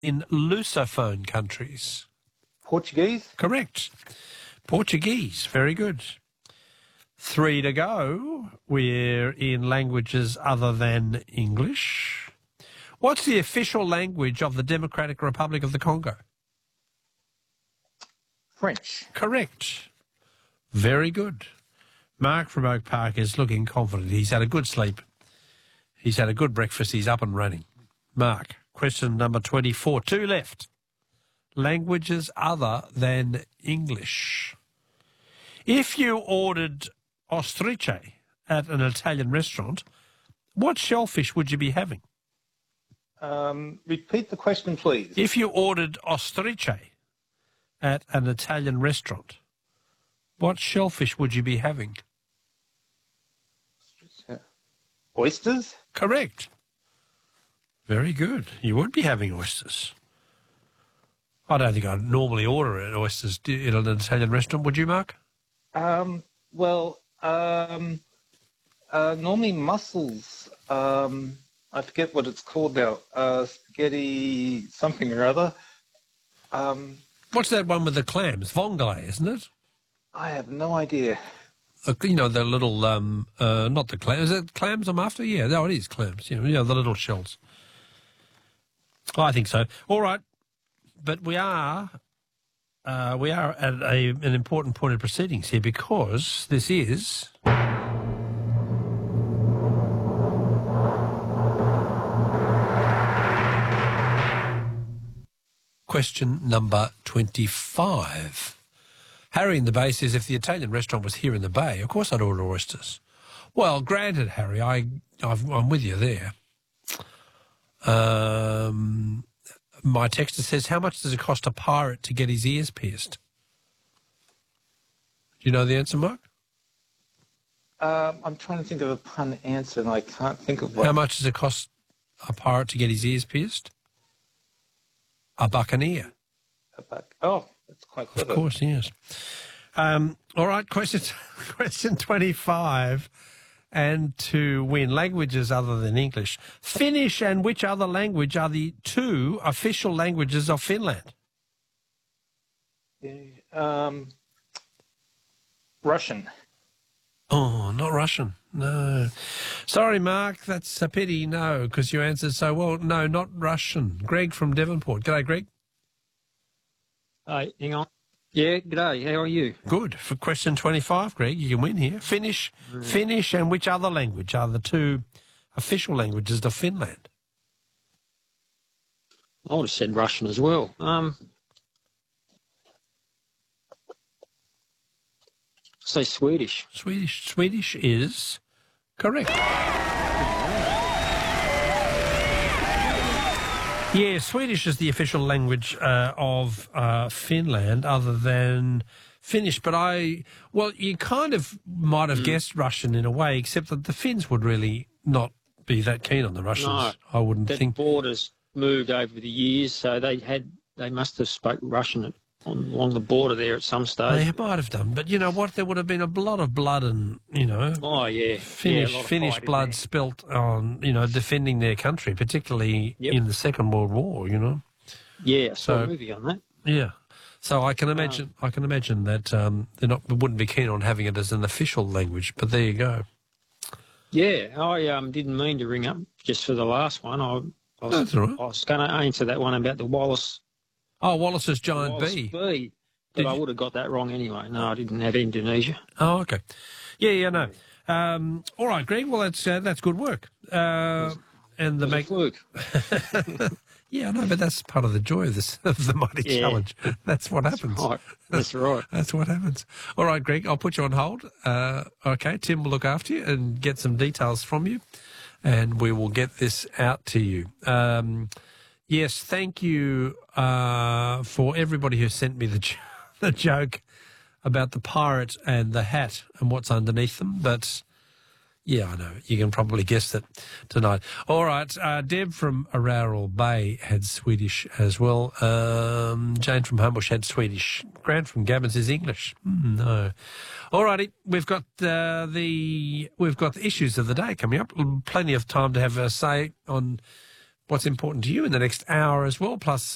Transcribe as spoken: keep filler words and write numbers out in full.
in Lusophone countries? Portuguese? Correct. Portuguese. Very good. Three to go. We're in languages other than English. What's the official language of the Democratic Republic of the Congo? French. Correct. Very good. Mark from Oak Park is looking confident. He's had a good sleep. He's had a good breakfast. He's up and running. Mark, question number twenty-four. Two left. Languages other than English. If you ordered ostriche at an Italian restaurant, what shellfish would you be having? Um, repeat the question, please. If you ordered ostriche at an Italian restaurant, what shellfish would you be having? Oysters? Correct. Very good. You would be having oysters. I don't think I'd normally order oysters in an Italian restaurant. Would you, Mark? Um, well, um, uh, normally mussels. Um, I forget what it's called now. Uh, spaghetti something or other. Um, What's that one with the clams? Vongole, isn't it? I have no idea. Uh, you know, the little, um, uh, not the clams. Is it clams I'm after? Yeah, no, it is clams. You know, you know, the little shells. I think so. All right. But we are, uh, we are at a, an important point of proceedings here because this is... Question number twenty-five. Harry in the Bay says, if the Italian restaurant was here in the Bay, of course I'd order oysters. Well, granted, Harry, I, I've, I'm with you there. Um, my texter says, how much does it cost a pirate to get his ears pierced? Do you know the answer, Mark? Um, I'm trying to think of a pun answer, and I can't think of one. How much does it cost a pirate to get his ears pierced? A buccaneer. A buck. Oh, that's quite clever. Of course, yes. Um, all right, question, question twenty-five. And to win languages other than English. Finnish and which other language are the two official languages of Finland? Um, Russian. Oh, not Russian. No. Sorry, Mark, that's a pity. No, because you answered so well. No, not Russian. Greg from Devonport. G'day, Greg. Hey, hang on. Yeah, g'day. How are you? Good. For question twenty-five, Greg, you can win here. Finnish, mm. Finnish and which other language are the two official languages of Finland? I would have said Russian as well. Um, say Swedish. Swedish. Swedish is correct. Yeah, Swedish is the official language uh, of uh, Finland other than Finnish. But I, well, you kind of might have mm. guessed Russian in a way, except that the Finns would really not be that keen on the Russians, no, I wouldn't the think. The borders moved over the years, so they had, they must have spoke Russian at, on, along the border there at some stage. They might have done, but you know what? There would have been a lot of blood and, you know, oh yeah, Finnish, yeah, Finnish blood spilt on, you know, defending their country, particularly yep. in the Second World War. You know. Yeah, I saw so, a movie on that. Yeah, so I can imagine, um, I can imagine that um, they're not, wouldn't be keen on having it as an official language. But there you go. Yeah, I um, didn't mean to ring up just for the last one. I, I was, That's all right. I was going to answer that one about the Wallace. Oh, Wallace's giant Wallace bee. bee. But Did I you? would have got that wrong anyway. No, I didn't have Indonesia. Oh, okay. Yeah, yeah, no. Um, all right, Greg. Well, that's uh, that's good work. Uh, and the make fluke. Yeah, no, but that's part of the joy of this of the Mighty yeah. Challenge. That's what that's happens. Right. That's right. That's what happens. All right, Greg. I'll put you on hold. Uh, okay, Tim will look after you and get some details from you, and we will get this out to you. Um, yes, thank you uh, for everybody who sent me the. the joke about the pirate and the hat and what's underneath them. But, yeah, I know. You can probably guess that tonight. All right. Uh, Deb from Araral Bay had Swedish as well. Um, Jane from Homebush had Swedish. Grant from Gabbins is English. Mm, no. All righty. We've got uh, the we've got the issues of the day coming up. Plenty of time to have a say on what's important to you in the next hour as well, plus